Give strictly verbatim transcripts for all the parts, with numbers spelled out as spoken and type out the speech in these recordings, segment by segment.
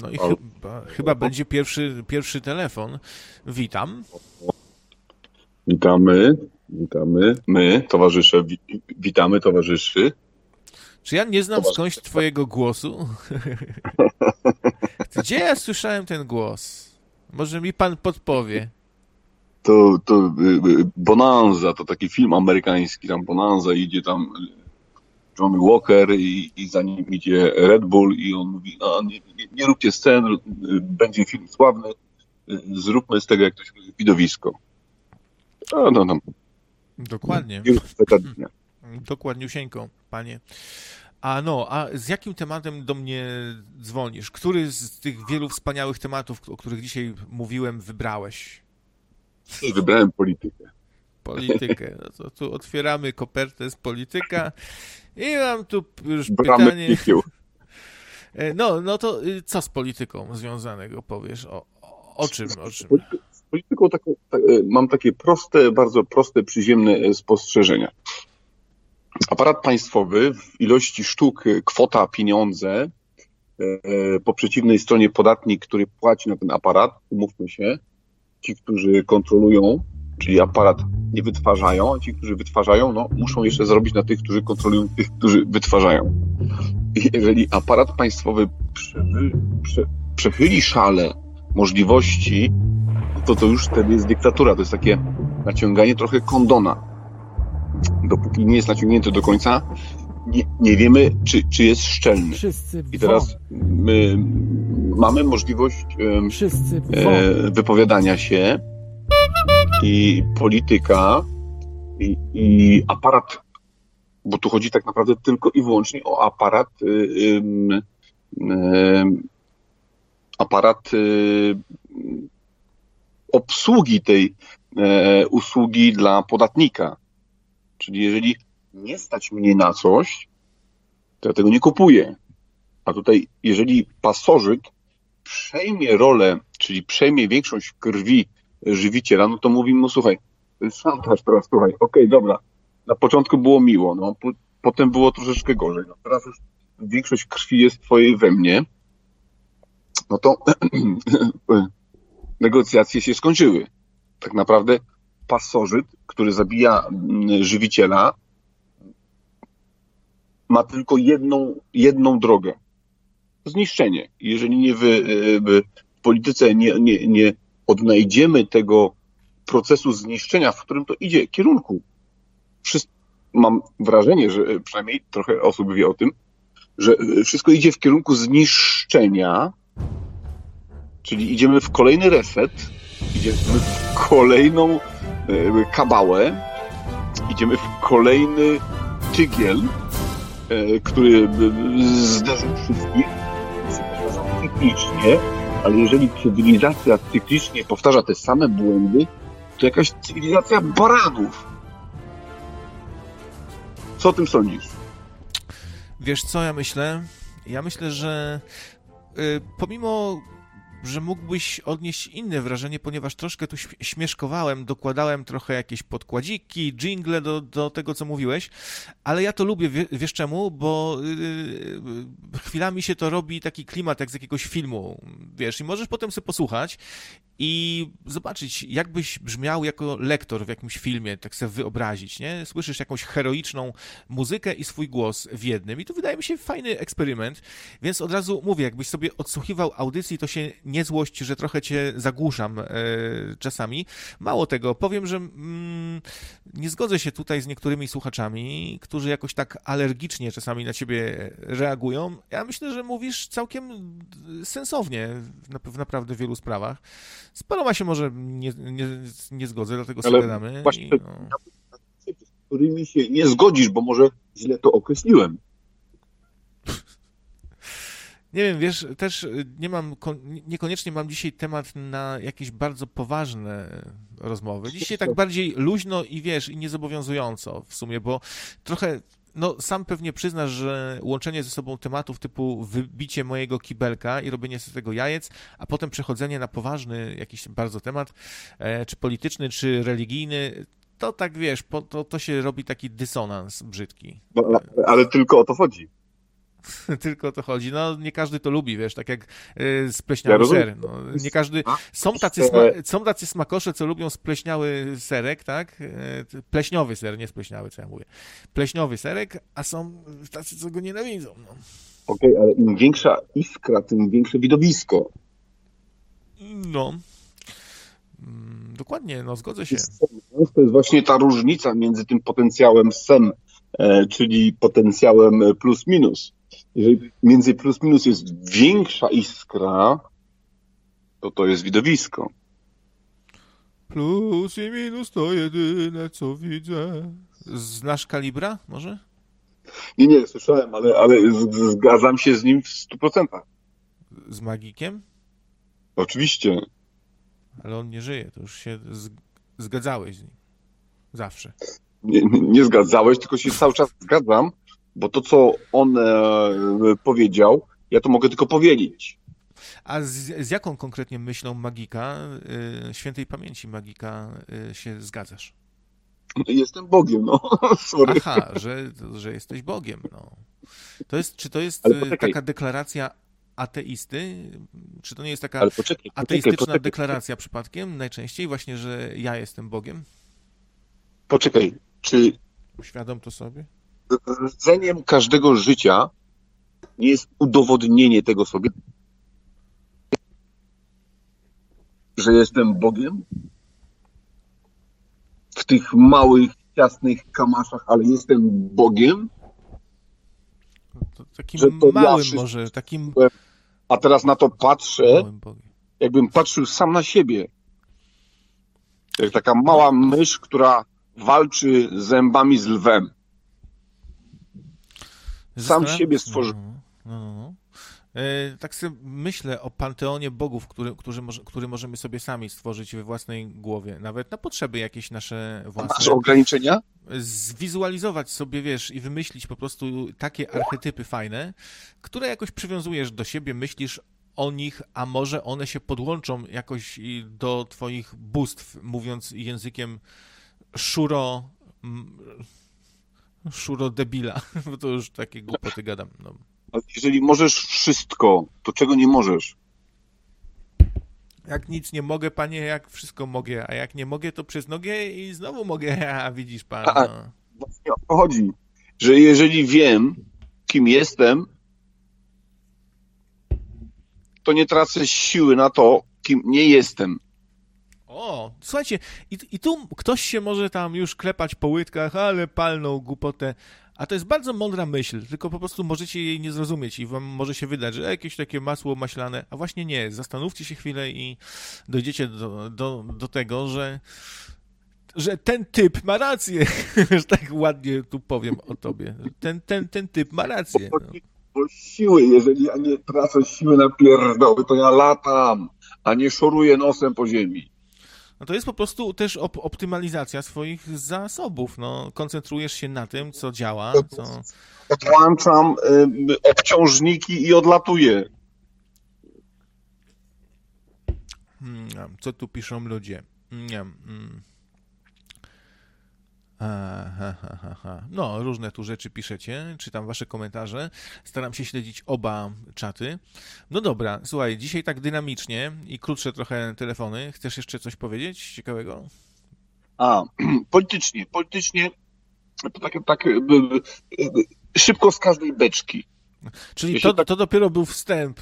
No i chyba, chyba będzie pierwszy, pierwszy telefon. Witam. Witamy, witamy. My, towarzysze, wi witamy, towarzyszy. Czy ja nie znam skądś twojego głosu? Gdzie ja słyszałem ten głos? Może mi pan podpowie. To, to Bonanza, to taki film amerykański, tam Bonanza, idzie tam Johnny Walker i, i za nim idzie Red Bull i on mówi, a nie, nie, nie róbcie scen, będzie film sławny, zróbmy z tego jak ktoś mówi widowisko. A, no, no. Dokładnie. Dokładniusieńko, panie. A no, a z jakim tematem do mnie dzwonisz? Który z tych wielu wspaniałych tematów, o których dzisiaj mówiłem, wybrałeś? Wybrałem politykę. Politykę. No to tu otwieramy kopertę z polityka i mam tu już Bramy pytanie. piekieł. No, no to co z polityką związanego powiesz? O, o czym? O czym? Z polityką taką, tak, mam takie proste, bardzo proste, przyziemne spostrzeżenia. Aparat państwowy w ilości sztuk, kwota, pieniądze, po przeciwnej stronie podatnik, który płaci na ten aparat, umówmy się, ci, którzy kontrolują, czyli aparat nie wytwarzają, a ci, którzy wytwarzają, no, muszą jeszcze zrobić na tych, którzy kontrolują tych, którzy wytwarzają. I jeżeli aparat państwowy prze, prze, przechyli szale możliwości, to to już wtedy jest dyktatura. To jest takie naciąganie trochę kondona. Dopóki nie jest naciągnięty do końca, nie, nie wiemy, czy, czy jest szczelny. I teraz my mamy możliwość e, wypowiadania się i polityka i, i aparat, bo tu chodzi tak naprawdę tylko i wyłącznie o aparat y, y, y, aparat y, obsługi tej y, usługi dla podatnika. Czyli jeżeli nie stać mnie na coś, to ja tego nie kupuję. A tutaj, jeżeli pasożyt przejmie rolę, czyli przejmie większość krwi żywiciela, no to mówimy mu, słuchaj, to jest szantaż teraz, słuchaj, okej, okay, dobra, na początku było miło, no po, potem było troszeczkę gorzej, no teraz już większość krwi jest twojej we mnie, no to negocjacje się skończyły. Tak naprawdę pasożyt, który zabija żywiciela, ma tylko jedną, jedną drogę. Zniszczenie. Jeżeli nie wy, w polityce nie, nie, nie odnajdziemy tego procesu zniszczenia, w którym to idzie kierunku, wszystko, mam wrażenie, że przynajmniej trochę osób wie o tym, że wszystko idzie w kierunku zniszczenia, czyli idziemy w kolejny reset, idziemy w kolejną kabałę, idziemy w kolejny tygiel, który zderzy wszystkich, cyklicznie, ale jeżeli cywilizacja cyklicznie powtarza te same błędy, to jakaś cywilizacja baranów. Co o tym sądzisz? Wiesz co ja myślę? Ja myślę, że y, pomimo że mógłbyś odnieść inne wrażenie, ponieważ troszkę tu śmieszkowałem, dokładałem trochę jakieś podkładziki, dżingle do, do tego, co mówiłeś, ale ja to lubię, wie, wiesz czemu? Bo yy, chwilami się to robi taki klimat jak z jakiegoś filmu, wiesz, i możesz potem sobie posłuchać i zobaczyć, jak byś brzmiał jako lektor w jakimś filmie, tak sobie wyobrazić, nie? Słyszysz jakąś heroiczną muzykę i swój głos w jednym i to wydaje mi się fajny eksperyment, więc od razu mówię, jakbyś sobie odsłuchiwał audycji, to się nie złość, że trochę cię zagłuszam e, czasami. Mało tego, powiem, że mm, nie zgodzę się tutaj z niektórymi słuchaczami, którzy jakoś tak alergicznie czasami na ciebie reagują. Ja myślę, że mówisz całkiem sensownie w, w naprawdę wielu sprawach. Z paroma się może nie, nie, nie zgodzę, dlatego sobie gadamy. Właśnie, i, no. Z którymi się nie zgodzisz, bo może źle to określiłem. Nie wiem, wiesz, też nie mam, niekoniecznie mam dzisiaj temat na jakieś bardzo poważne rozmowy. Dzisiaj tak bardziej luźno i wiesz, i niezobowiązująco w sumie, bo trochę, no sam pewnie przyznasz, że łączenie ze sobą tematów typu wybicie mojego kibelka i robienie z tego jajec, a potem przechodzenie na poważny jakiś bardzo temat, czy polityczny, czy religijny, to tak wiesz, to, to się robi taki dysonans brzydki. No, ale tylko o to chodzi. Tylko o to chodzi. No, nie każdy to lubi, wiesz, tak jak y, spleśniały Ja ser. No, nie każdy... Są tacy, sma... Są tacy smakosze, co lubią spleśniały serek, tak? Y, pleśniowy ser, nie spleśniały, co ja mówię. Pleśniowy serek, a są tacy, co go nienawidzą. No. Okej, okay, ale im większa iskra, tym większe widowisko. No. Mm, dokładnie, no zgodzę się. To jest właśnie ta różnica między tym potencjałem SEM, e, czyli potencjałem plus minus. Jeżeli między plus minus jest większa iskra, to to jest widowisko. Plus i minus to jedyne, co widzę. Znasz Kalibra może? Nie, nie, słyszałem, ale, ale zgadzam się z nim w stu procentach. Z Magikiem? Oczywiście. Ale on nie żyje, to już się z... zgadzałeś z nim. Zawsze. Nie, nie zgadzałeś, tylko się cały czas zgadzam, bo to, co on e, powiedział, ja to mogę tylko powiedzieć. A z, z jaką konkretnie myślą Magika, y, świętej pamięci Magika, y, się zgadzasz? Jestem Bogiem, no. Sorry. Aha, że, że jesteś Bogiem, no. To jest, czy to jest taka deklaracja ateisty? Czy to nie jest taka poczekaj, poczekaj, ateistyczna poczekaj. deklaracja przypadkiem? Najczęściej właśnie, że ja jestem Bogiem? Poczekaj, czy uświadom to sobie? Rdzeniem każdego życia nie jest udowodnienie tego sobie, że jestem Bogiem? W tych małych, ciasnych kamaszach, ale jestem Bogiem? To takim że to małym ja może, takim... A teraz na to patrzę, jakbym patrzył sam na siebie. Jak taka mała mysz, która walczy zębami z lwem. Sam siebie stworzył. No, no, no. E, tak sobie myślę o panteonie bogów, który, który, może, który możemy sobie sami stworzyć we własnej głowie, nawet na potrzeby jakieś nasze własne. Masz ograniczenia? Zwizualizować sobie, wiesz, i wymyślić po prostu takie archetypy fajne, które jakoś przywiązujesz do siebie, myślisz o nich, a może one się podłączą jakoś do twoich bóstw, mówiąc językiem szuro... szuro debila, bo to już takie głupoty gadam. No. Ale jeżeli możesz wszystko, to czego nie możesz? Jak nic nie mogę, panie, jak wszystko mogę, a jak nie mogę, to przez nogę i znowu mogę, a widzisz pan. No. A, właśnie o to chodzi, że jeżeli wiem, kim jestem, to nie tracę siły na to, kim nie jestem. O, słuchajcie, i, i tu ktoś się może tam już klepać po łydkach, ale palną głupotę, a to jest bardzo mądra myśl, tylko po prostu możecie jej nie zrozumieć i wam może się wydać, że jakieś takie masło maślane, a właśnie nie, zastanówcie się chwilę i dojdziecie do, do, do tego, że, że ten typ ma rację, że tak ładnie tu powiem o tobie, ten, ten, ten typ ma rację. No. Bo siły, jeżeli ja nie tracę siły na pierdoły, to ja latam, a nie szoruję nosem po ziemi. No to jest po prostu też op- optymalizacja swoich zasobów. No, koncentrujesz się na tym, co działa. Co... Odłączam y, obciążniki i odlatuję. Hmm, co tu piszą ludzie? Nie, hmm. Ha, ha, ha, ha. No, różne tu rzeczy piszecie, czytam wasze komentarze, staram się śledzić oba czaty. No dobra, słuchaj, dzisiaj tak dynamicznie i krótsze trochę telefony. Chcesz jeszcze coś powiedzieć ciekawego? A, politycznie, politycznie to tak, tak szybko z każdej beczki. Czyli to, tak... to dopiero był wstęp.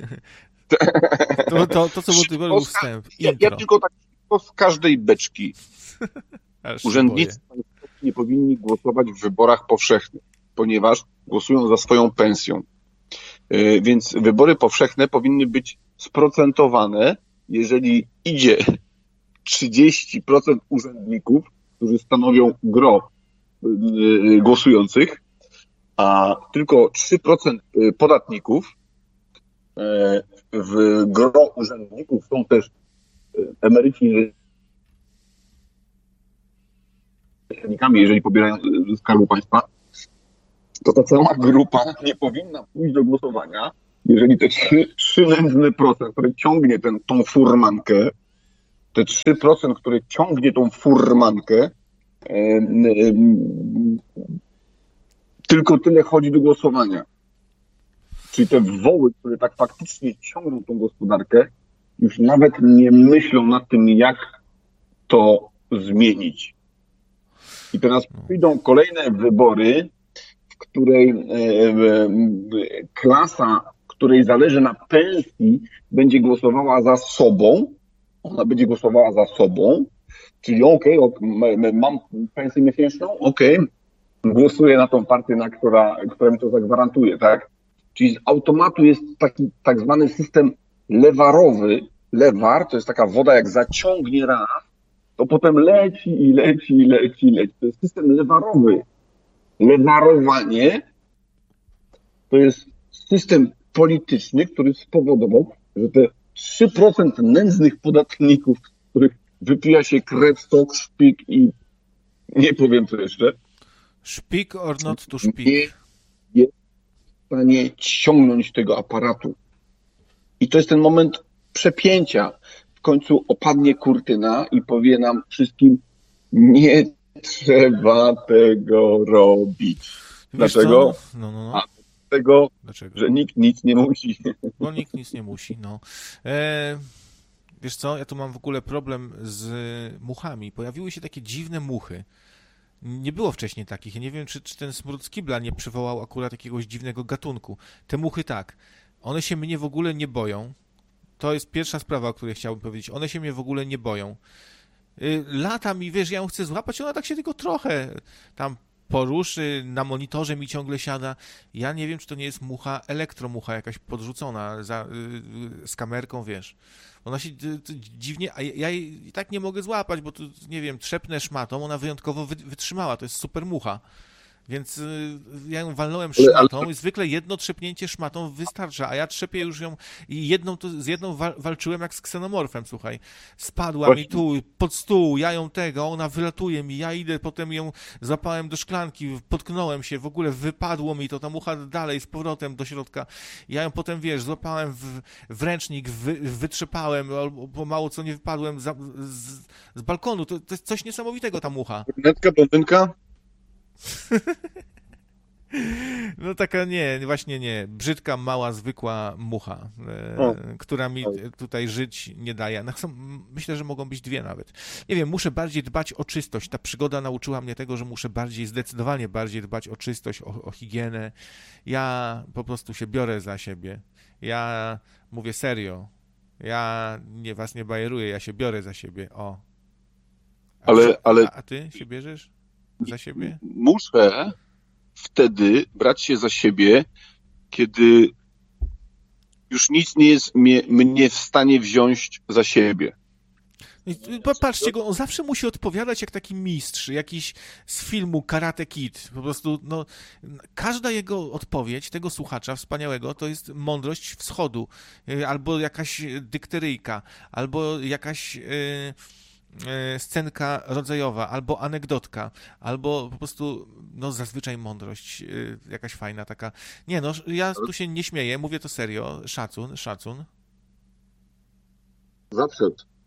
to, to, to, co było dopiero był wstęp. Ja, ja tylko tak szybko z każdej beczki. Urzędnicy nie powinni głosować w wyborach powszechnych, ponieważ głosują za swoją pensją. Więc wybory powszechne powinny być sprocentowane, jeżeli idzie trzydzieści procent urzędników, którzy stanowią gro głosujących, a tylko trzy procent podatników. W gro urzędników są też emeryci, jeżeli pobierają z Skarbu Państwa, to ta cała grupa nie powinna pójść do głosowania, jeżeli te trzy nędzny procent, które ciągnie ten, tą furmankę, te trzy procent, które ciągnie tą furmankę, e, e, tylko tyle chodzi do głosowania. Czyli te woły, które tak faktycznie ciągną tą gospodarkę, już nawet nie myślą nad tym, jak to zmienić. I teraz przyjdą kolejne wybory, w której e, e, klasa, której zależy na pensji, będzie głosowała za sobą. Ona będzie głosowała za sobą, czyli okej, okay, mam pensję miesięczną, okej, okay, głosuję na tą partię, na która, która mi to zagwarantuje, tak? Czyli z automatu jest taki tak zwany system lewarowy. Lewar to jest taka woda, jak zaciągnie raz, to potem leci i leci i leci i leci. To jest system lewarowy. Lewarowanie to jest system polityczny, który spowodował, że te trzy procent nędznych podatników, z których wypija się krew, sok, szpik i nie powiem co jeszcze. Szpik or not to szpik. Nie jest w stanie ciągnąć tego aparatu. I to jest ten moment przepięcia. W końcu opadnie kurtyna i powie nam wszystkim, nie trzeba tego robić. Wiesz Dlaczego? co? No, no, no. A dlatego, Dlaczego? że nikt nic nie musi. Bo nikt nic nie musi, no. E, wiesz co, ja tu mam w ogóle problem z muchami. Pojawiły się takie dziwne muchy. Nie było wcześniej takich. Ja nie wiem, czy, czy ten smród z kibla nie przywołał akurat jakiegoś dziwnego gatunku. Te muchy tak. One się mnie w ogóle nie boją. To jest pierwsza sprawa, o której chciałbym powiedzieć. One się mnie w ogóle nie boją. Lata mi, wiesz, ja ją chcę złapać, ona tak się tylko trochę tam poruszy, na monitorze mi ciągle siada. Ja nie wiem, czy to nie jest mucha, elektromucha jakaś podrzucona za, z kamerką, wiesz. Ona się dziwnie, a ja jej tak nie mogę złapać, bo tu, nie wiem, trzepnę szmatą, ona wyjątkowo wytrzymała, to jest super mucha. Więc y, ja ją walnąłem szmatą ale... i zwykle jedno trzepnięcie szmatą wystarcza, a ja trzepię już ją i jedną to, z jedną wa- walczyłem jak z ksenomorfem, słuchaj. Spadła Właśnie. mi tu pod stół, ja ją tego, ona wylatuje mi, ja idę, potem ją złapałem do szklanki, potknąłem się, w ogóle wypadło mi to, ta mucha dalej z powrotem do środka. Ja ją potem, wiesz, złapałem w, w ręcznik, wy, wytrzepałem, bo mało co nie wypadłem za, z, z balkonu. To, to jest coś niesamowitego, ta mucha. Brunetka, blondynka? No taka nie, właśnie nie. Brzydka, mała, zwykła mucha, e, która mi tutaj żyć nie daje. No, są, myślę, że mogą być dwie nawet. Nie wiem, muszę bardziej dbać o czystość. Ta przygoda nauczyła mnie tego, że muszę bardziej, zdecydowanie bardziej dbać o czystość, o, o higienę. Ja po prostu się biorę za siebie. Ja mówię serio. Ja nie was nie bajeruję, ja się biorę za siebie. O. A ale, ty, ale... A, a ty się bierzesz za siebie? Muszę wtedy brać się za siebie, kiedy już nic nie jest mnie, mnie w stanie wziąć za siebie. Patrzcie go, on zawsze musi odpowiadać jak taki mistrz, jakiś z filmu Karate Kid. Po prostu, no, każda jego odpowiedź, tego słuchacza wspaniałego, to jest mądrość wschodu, albo jakaś dykteryjka, albo jakaś... Yy... scenka rodzajowa, albo anegdotka, albo po prostu, no zazwyczaj mądrość yy, jakaś fajna taka. Nie no, ja tu się nie śmieję, mówię to serio, szacun, szacun. Zawsze.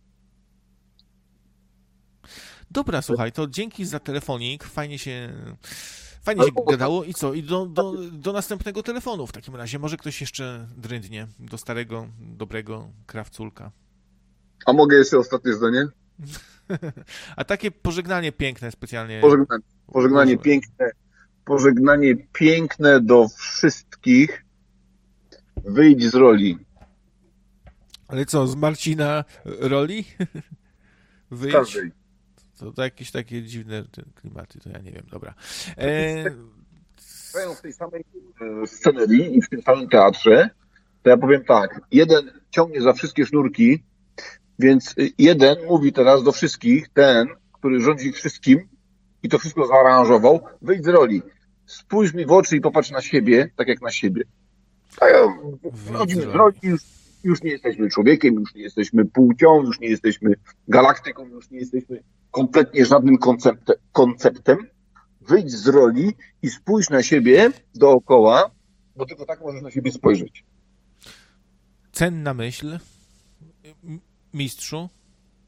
Dobra, słuchaj, to dzięki za telefonik, fajnie się fajnie się gadało i co? I do, do, do następnego telefonu w takim razie. Może ktoś jeszcze dryndnie do starego, dobrego krawculka. A mogę jeszcze ostatnie zdanie? A takie pożegnanie piękne specjalnie. Pożegnanie, pożegnanie piękne. Pożegnanie piękne do wszystkich. Wyjdź z roli. Ale co, z Marcina roli? Wyjdź? Z każdej. To, to jakieś takie dziwne klimaty, to ja nie wiem, dobra. E... W tej samej scenerii i w tym samym teatrze, to ja powiem tak. Jeden ciągnie za wszystkie sznurki, więc jeden mówi teraz do wszystkich, ten, który rządzi wszystkim i to wszystko zaaranżował, wyjdź z roli. Spójrz mi w oczy i popatrz na siebie, tak jak na siebie. A ja, wychodzimy z roli, już, już nie jesteśmy człowiekiem, już nie jesteśmy płcią, już nie jesteśmy galaktyką, już nie jesteśmy kompletnie żadnym konceptem. konceptem. Wyjdź z roli i spójrz na siebie dookoła, bo tylko tak możesz na siebie spojrzeć. Cenna myśl. Mistrzu.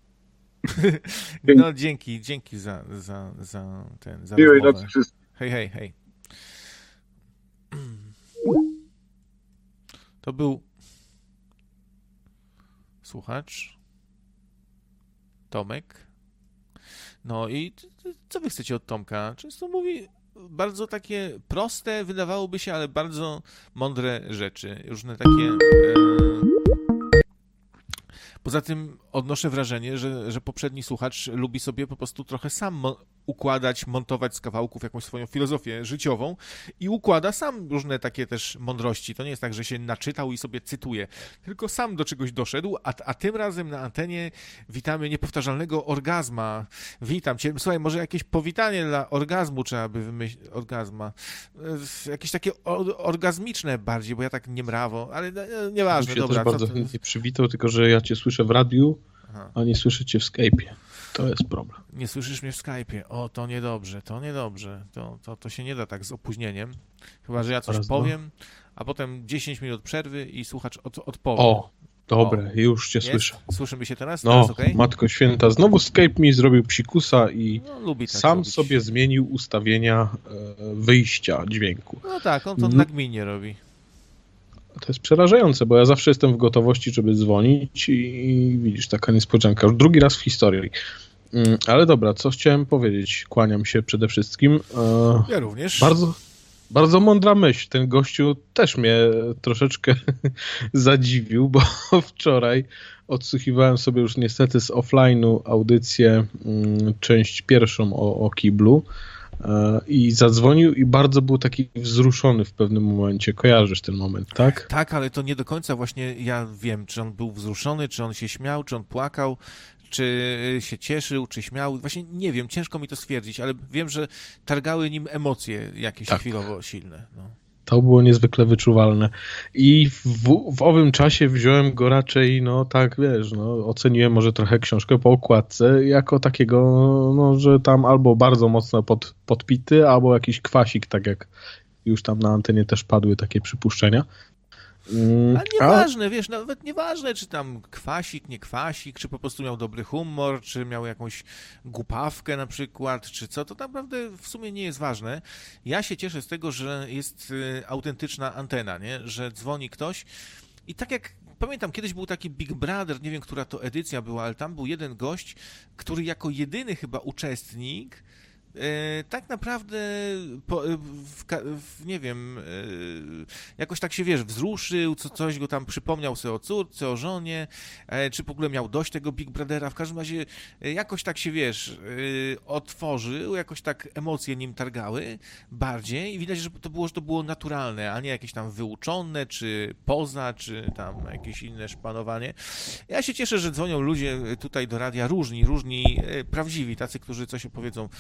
No dzięki, dzięki za, za, za ten, za rozmowę. Hej, hej, hej. To był słuchacz Tomek. No i co wy chcecie od Tomka? Często mówi bardzo takie proste, wydawałoby się, ale bardzo mądre rzeczy. Różne takie... E... Poza tym odnoszę wrażenie, że, że poprzedni słuchacz lubi sobie po prostu trochę sam mo- układać, montować z kawałków jakąś swoją filozofię życiową i układa sam różne takie też mądrości. To nie jest tak, że się naczytał i sobie cytuje, tylko sam do czegoś doszedł, a, a tym razem na antenie witamy niepowtarzalnego orgazma. Witam cię. Słuchaj, może jakieś powitanie dla orgazmu trzeba by wymyślić. Orgazma. Jakieś takie or- orgazmiczne bardziej, bo ja tak nie mrawo, ale no, nieważne. Ja dobra. też bardzo to... chętnie przywitał, tylko że ja cię słyszę w radiu, Aha. a nie słyszę cię w Skype'ie. To jest problem. Nie słyszysz mnie w Skype'ie. O, to niedobrze, to niedobrze. To, to, to się nie da tak z opóźnieniem. Chyba, że ja coś Raz, powiem, dwa. a potem dziesięć minut przerwy i słuchacz od, odpowie. O, dobre, o. już cię jest? słyszę. Słyszymy się teraz? No, teraz okay? Matko Święta, znowu Skype mi zrobił psikusa i no, lubi tak sam robić. sobie zmienił ustawienia e, wyjścia dźwięku. No tak, on to nagminnie robi. To jest przerażające, bo ja zawsze jestem w gotowości, żeby dzwonić i, i widzisz, taka niespodzianka. Już drugi raz w historii. Ale dobra, co chciałem powiedzieć? Kłaniam się przede wszystkim. Ja również. Bardzo, bardzo mądra myśl. Ten gościu też mnie troszeczkę zadziwił, bo wczoraj odsłuchiwałem sobie już niestety z offline'u audycję, część pierwszą o, o kiblu. I zadzwonił i bardzo był taki wzruszony w pewnym momencie. Kojarzysz ten moment, tak? Tak, ale to nie do końca właśnie ja wiem, czy on był wzruszony, czy on się śmiał, czy on płakał, czy się cieszył, czy śmiał. Właśnie nie wiem, ciężko mi to stwierdzić, ale wiem, że targały nim emocje jakieś tak. chwilowo silne. No. To było niezwykle wyczuwalne. I w, w owym czasie wziąłem go raczej, no tak, wiesz, no, oceniłem może trochę książkę po okładce jako takiego, no, że tam albo bardzo mocno pod, podpity, albo jakiś kwasik, tak jak już tam na antenie też padły takie przypuszczenia. Mm, ale nieważne, a... wiesz, nawet nieważne, czy tam kwasik, nie kwasik, czy po prostu miał dobry humor, czy miał jakąś głupawkę na przykład, czy co, to naprawdę w sumie nie jest ważne. Ja się cieszę z tego, że jest y, autentyczna antena, nie? Że dzwoni ktoś i tak jak pamiętam, kiedyś był taki Big Brother, nie wiem, która to edycja była, ale tam był jeden gość, który jako jedyny chyba uczestnik tak naprawdę, po, w, w, nie wiem, jakoś tak się, wiesz, wzruszył, co, coś go tam przypomniał sobie o córce, o żonie, czy w ogóle miał dość tego Big Brothera, w każdym razie jakoś tak się, wiesz, otworzył, jakoś tak emocje nim targały bardziej i widać, że to było, że to było naturalne, a nie jakieś tam wyuczone, czy poza, czy tam jakieś inne szpanowanie. Ja się cieszę, że dzwonią ludzie tutaj do radia różni, różni, prawdziwi, tacy, którzy coś opowiedzą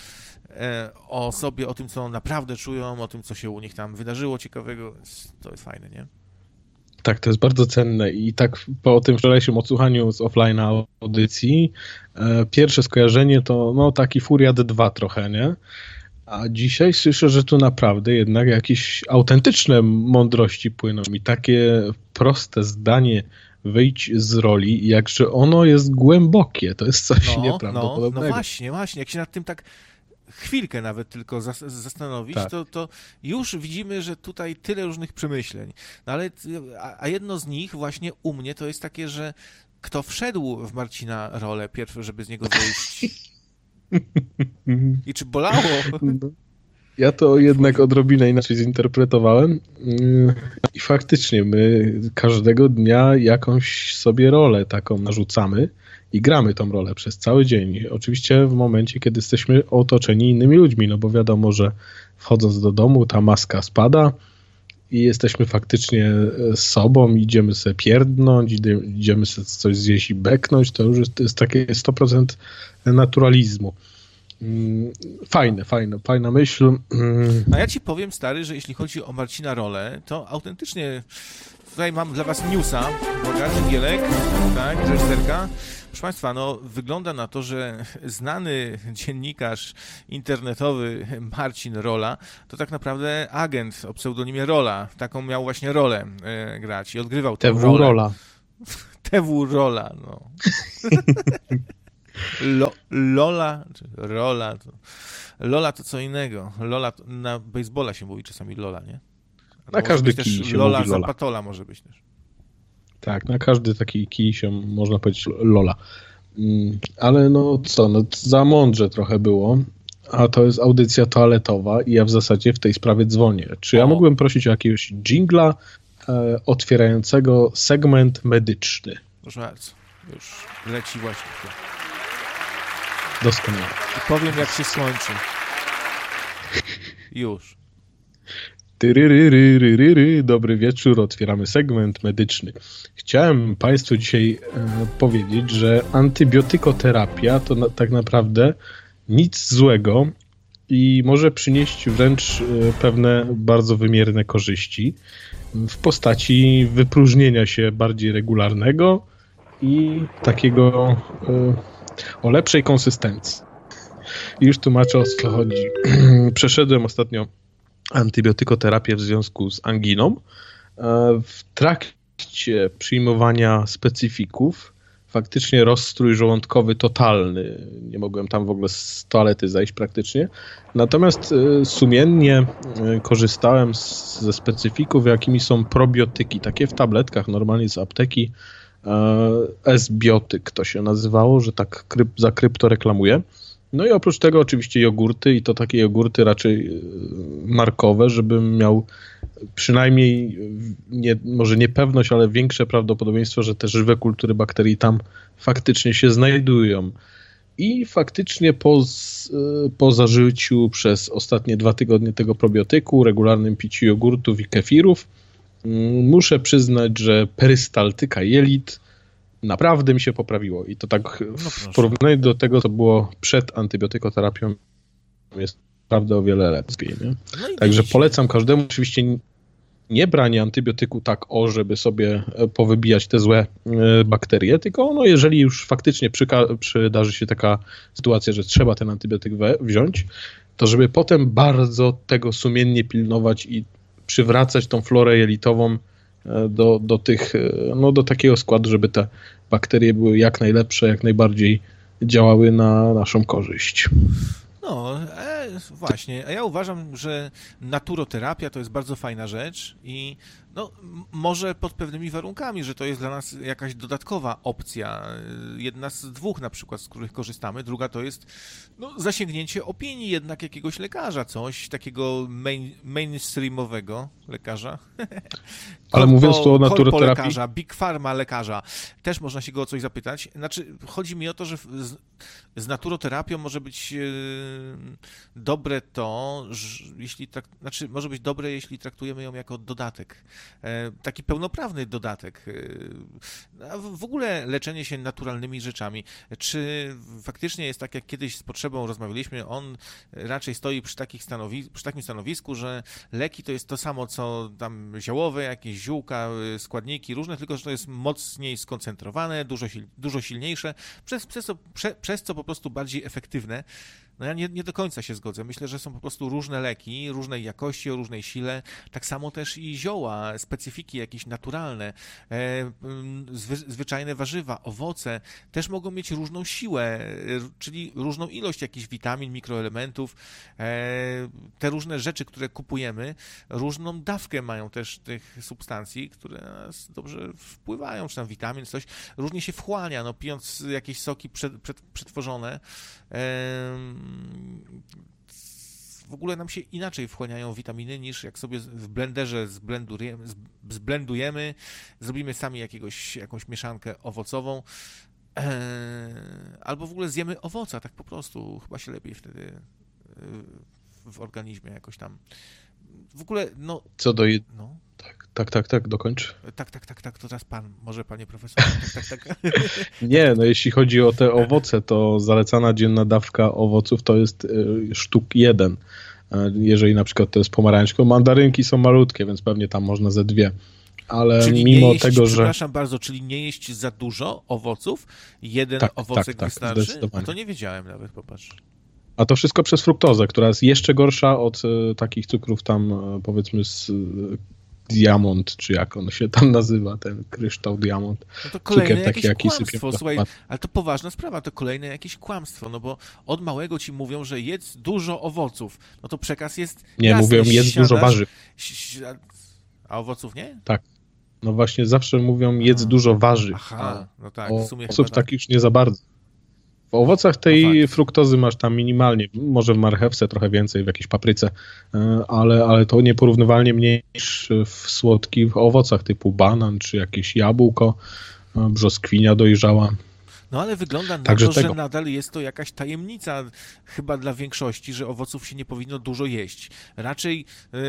o sobie, o tym, co naprawdę czują, o tym, co się u nich tam wydarzyło ciekawego. To jest fajne, nie? Tak, to jest bardzo cenne i tak po tym wczorajszym odsłuchaniu z offline audycji e, pierwsze skojarzenie to no taki Furiat dwa trochę, nie? A dzisiaj słyszę, że tu naprawdę jednak jakieś autentyczne mądrości płyną i takie proste zdanie wyjść z roli, jakże ono jest głębokie. To jest coś no, nieprawdopodobnego. No, no właśnie, właśnie. Jak się nad tym tak chwilkę nawet tylko zastanowić, tak. to, to już widzimy, że tutaj tyle różnych przemyśleń. No ale, a jedno z nich właśnie u mnie to jest takie, że kto wszedł w Marcina rolę pierwszy, żeby z niego wyjść? I czy bolało? Ja to jednak odrobinę inaczej zinterpretowałem i faktycznie my każdego dnia jakąś sobie rolę taką narzucamy i gramy tą rolę przez cały dzień. Oczywiście w momencie, kiedy jesteśmy otoczeni innymi ludźmi, no bo wiadomo, że wchodząc do domu ta maska spada i jesteśmy faktycznie sobą, idziemy sobie pierdnąć, idziemy sobie coś zjeść i beknąć, to już jest, jest takie sto procent naturalizmu. Fajne, fajne, fajna myśl. A ja ci powiem, stary, że jeśli chodzi o Marcina rolę, to autentycznie tutaj mam dla was newsa, uwaga, Gielek, tak, reżyserka. Proszę Państwa, no wygląda na to, że znany dziennikarz internetowy Marcin Rola to tak naprawdę agent o pseudonimie Rola. Taką miał właśnie rolę e, grać i odgrywał tę rolę. T W Rola. T W Rola, no. Lo, Lola, czy Rola, to, Lola to co innego. Lola, to, na baseballa się mówi czasami Lola, nie? Na każdy kij też się Lola mówi Lola. Zapatola może być też. Tak, na każdy taki kij się, można powiedzieć, lola. Ale no co, no za mądrze trochę było, a to jest audycja toaletowa i ja w zasadzie w tej sprawie dzwonię. Czy ja O. mógłbym prosić o jakiegoś dżingla e, otwierającego segment medyczny? Proszę bardzo, już leci właśnie. Doskonale. I powiem, jak się skończy. Już. Tyryryryryryry. Dobry wieczór, otwieramy segment medyczny. Chciałem Państwu dzisiaj e, powiedzieć, że antybiotykoterapia to na, tak naprawdę nic złego i może przynieść wręcz e, pewne bardzo wymierne korzyści w postaci wypróżnienia się bardziej regularnego i takiego e, o lepszej konsystencji. I już tłumaczę, o co chodzi. Przeszedłem ostatnio antybiotykoterapię w związku z anginą. W trakcie przyjmowania specyfików faktycznie rozstrój żołądkowy totalny. Nie mogłem tam w ogóle z toalety zejść praktycznie. Natomiast sumiennie korzystałem z, ze specyfików, jakimi są probiotyki. Takie w tabletkach, normalnie z apteki. S-biotyk to się nazywało, że tak kryp, za krypto reklamuje. No i oprócz tego oczywiście jogurty i to takie jogurty raczej markowe, żebym miał przynajmniej, nie, może nie pewność, ale większe prawdopodobieństwo, że te żywe kultury bakterii tam faktycznie się znajdują. I faktycznie po, po zażyciu przez ostatnie dwa tygodnie tego probiotyku, regularnym piciu jogurtów i kefirów, muszę przyznać, że perystaltyka jelit naprawdę mi się poprawiło i to tak No w porównaniu do tego, co było przed antybiotykoterapią, jest naprawdę o wiele lepiej. Nie? No Także polecam każdemu oczywiście nie branie antybiotyku tak o, żeby sobie powybijać te złe bakterie, tylko no, jeżeli już faktycznie przyka- przydarzy się taka sytuacja, że trzeba ten antybiotyk we- wziąć, to żeby potem bardzo tego sumiennie pilnować i przywracać tą florę jelitową do, do tych, no do takiego składu, żeby te bakterie były jak najlepsze, jak najbardziej działały na naszą korzyść. No, e, właśnie. A ja uważam, że naturoterapia to jest bardzo fajna rzecz i no, m- może pod pewnymi warunkami, że to jest dla nas jakaś dodatkowa opcja. Jedna z dwóch na przykład, z których korzystamy. Druga to jest no, zasięgnięcie opinii jednak jakiegoś lekarza, coś takiego main, mainstreamowego lekarza. Ale mówiąc tu o korpo naturoterapii... lekarza, Big Pharma lekarza. Też można się go o coś zapytać. Znaczy, chodzi mi o to, że z, z naturoterapią może być e, dobre to, że, jeśli trak, znaczy może być dobre, jeśli traktujemy ją jako dodatek. E, taki pełnoprawny dodatek. E, a w, w ogóle leczenie się naturalnymi rzeczami. Czy faktycznie jest tak, jak kiedyś z potrzebą rozmawialiśmy, on raczej stoi przy, takich stanowi, przy takim stanowisku, że leki to jest to samo, co tam ziołowe, jakieś ziółka, składniki różne, tylko że to jest mocniej skoncentrowane, dużo, dużo silniejsze, przez, przez, co, prze, przez co po prostu bardziej efektywne. No ja nie, nie do końca się zgodzę. Myślę, że są po prostu różne leki, różnej jakości, o różnej sile. Tak samo też i zioła, specyfiki jakieś naturalne, e, zwy, zwyczajne warzywa, owoce też mogą mieć różną siłę, e, czyli różną ilość jakichś witamin, mikroelementów. E, te różne rzeczy, które kupujemy, różną dawkę mają też tych substancji, które nas dobrze wpływają, czy tam witamin, coś. Różnie się wchłania, no pijąc jakieś soki przed, przed, przetworzone, e, w ogóle nam się inaczej wchłaniają witaminy niż jak sobie w blenderze zblendujemy, zblendujemy zrobimy sami jakiegoś, jakąś mieszankę owocową albo w ogóle zjemy owoca, tak po prostu. Chyba się lepiej wtedy w organizmie jakoś tam. W ogóle, no... Co do... Je... No. Tak, tak, tak, tak, dokończ. Tak, tak, tak, tak, to teraz pan, może panie profesorze, tak, tak, tak. Nie, no jeśli chodzi o te owoce, to zalecana dzienna dawka owoców to jest y, sztuk jeden. Jeżeli na przykład to jest pomarańczką, mandarynki są malutkie, więc pewnie tam można ze dwie. Ale czyli mimo nie jeść, tego, że... Przepraszam bardzo, czyli nie jeść za dużo owoców? Jeden tak, owocek tak, tak, wystarczy? A to nie wiedziałem nawet, popatrz. A to wszystko przez fruktozę, która jest jeszcze gorsza od y, takich cukrów tam, y, powiedzmy, z y, diamont, czy jak on się tam nazywa, ten kryształ diamont. No to kolejne Cukier jakieś taki, kłamstwo, słuchaj, ale to poważna sprawa, to kolejne jakieś kłamstwo, no bo od małego ci mówią, że jedz dużo owoców, no to przekaz jest Nie, jasny, mówią, jedz siadasz, dużo warzyw. A owoców nie? Tak. No właśnie zawsze mówią, jedz dużo warzyw. Aha, no tak, o w sumie owoców chyba tak tak. już nie za bardzo. W owocach tej No fakt. fruktozy masz tam minimalnie, może w marchewce trochę więcej, w jakiejś papryce, ale, ale to nieporównywalnie mniej niż w słodkich owocach typu banan, czy jakieś jabłko, brzoskwinia dojrzała. No ale wygląda na Także to, tego. że nadal jest to jakaś tajemnica chyba dla większości, że owoców się nie powinno dużo jeść. Raczej yy,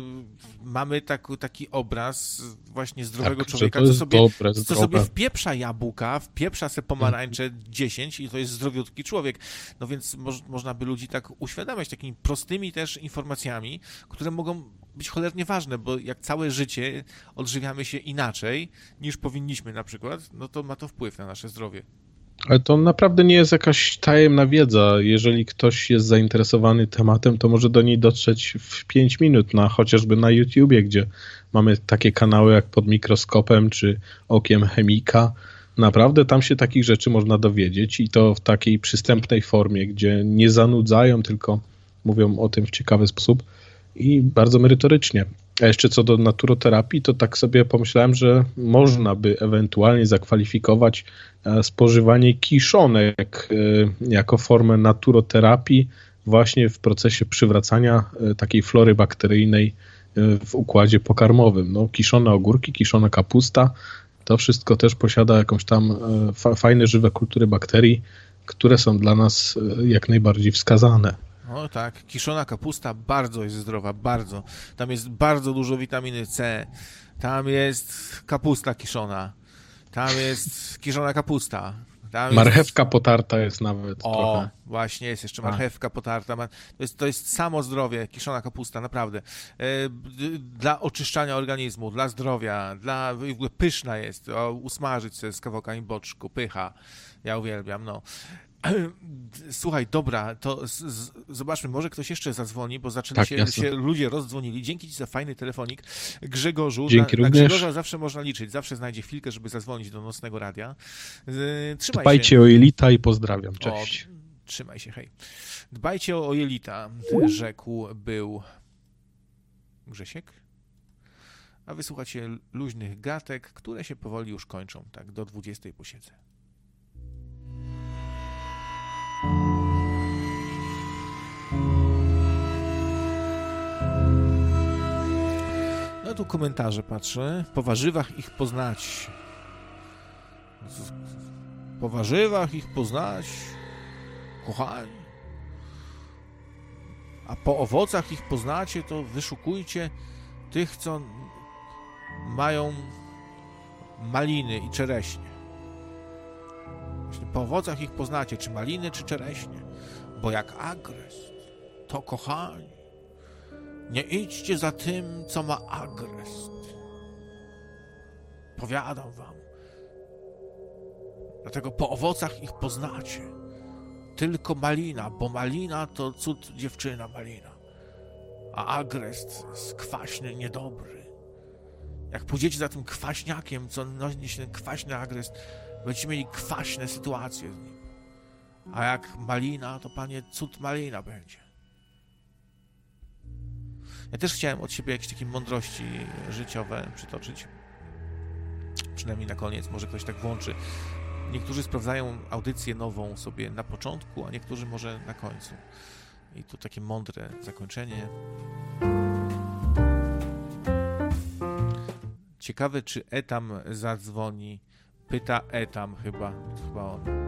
mamy tak, taki obraz właśnie zdrowego Tak, że człowieka, to co jest sobie, dobre, co zdrowe. sobie wpieprza jabłka, wpieprza se pomarańcze dziesięć i to jest zdrowiutki człowiek. No więc moż, można by ludzi tak uświadamiać takimi prostymi też informacjami, które mogą być cholernie ważne, bo jak całe życie odżywiamy się inaczej niż powinniśmy na przykład, no to ma to wpływ na nasze zdrowie. Ale to naprawdę nie jest jakaś tajemna wiedza. Jeżeli ktoś jest zainteresowany tematem, to może do niej dotrzeć w pięć minut, na, chociażby na YouTubie, gdzie mamy takie kanały jak Pod mikroskopem czy Okiem chemika. Naprawdę tam się takich rzeczy można dowiedzieć i to w takiej przystępnej formie, gdzie nie zanudzają, tylko mówią o tym w ciekawy sposób i bardzo merytorycznie. A jeszcze co do naturoterapii, to tak sobie pomyślałem, że można by ewentualnie zakwalifikować spożywanie kiszonek jako formę naturoterapii właśnie w procesie przywracania takiej flory bakteryjnej w układzie pokarmowym. No, kiszone ogórki, kiszona kapusta, to wszystko też posiada jakąś tam fajne, żywe kultury bakterii, które są dla nas jak najbardziej wskazane. No tak, kiszona kapusta bardzo jest zdrowa, bardzo. Tam jest bardzo dużo witaminy C, tam jest kapusta kiszona, tam jest kiszona kapusta. Tam Marchewka jest... potarta jest nawet o, trochę. właśnie, jest jeszcze marchewka potarta. To jest, to jest samo zdrowie, kiszona kapusta, naprawdę. E, dla oczyszczania organizmu, dla zdrowia, dla, w ogóle pyszna jest. O, usmażyć sobie z kawałkami boczku, pycha. Ja uwielbiam, no. Słuchaj, dobra, to z, z, zobaczmy, może ktoś jeszcze zadzwoni, bo zaczyna Tak, się, się, ludzie rozdzwonili. Dzięki Ci za fajny telefonik. Grzegorzu, Dzięki na, na również. Grzegorza zawsze można liczyć, zawsze znajdzie chwilkę, żeby zadzwonić do Nocnego Radia. Yy, trzymaj Dbajcie się. o jelita i pozdrawiam, cześć. O, trzymaj się, hej. Dbajcie o, o jelita, rzekł był Grzesiek. A wysłuchacie luźnych gatek, które się powoli już kończą, tak, do dwudziestej posiedzę. No tu komentarze patrzę. Po warzywach ich poznać. Po warzywach ich poznać. Kochani. A po owocach ich poznacie, to wyszukujcie tych, co mają maliny i czereśnie. Właśnie po owocach ich poznacie, czy maliny, czy czereśnie. Bo jak agrest, to kochani, nie idźcie za tym, co ma agrest. Powiadam wam. Dlatego po owocach ich poznacie. Tylko malina, bo malina to cud dziewczyna malina. A agrest jest kwaśny, niedobry. Jak pójdziecie za tym kwaśniakiem, co nosi ten kwaśny agrest, będziecie mieli kwaśne sytuacje z nim. A jak malina, to panie, cud malina będzie. Ja też chciałem od siebie jakieś takie mądrości życiowe przytoczyć. Przynajmniej na koniec, może ktoś tak włączy. Niektórzy sprawdzają audycję nową sobie na początku, a niektórzy może na końcu. I tu takie mądre zakończenie. Ciekawe, czy Etam zadzwoni. Pyta Etam chyba. Chyba on.